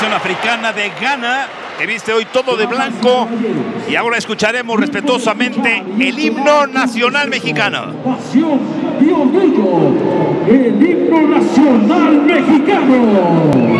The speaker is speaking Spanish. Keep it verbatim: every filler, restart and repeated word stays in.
selección africana de Ghana, que viste hoy todo de blanco. Y ahora escucharemos respetuosamente el himno nacional mexicano. Pasión y orgullo, el himno nacional mexicano.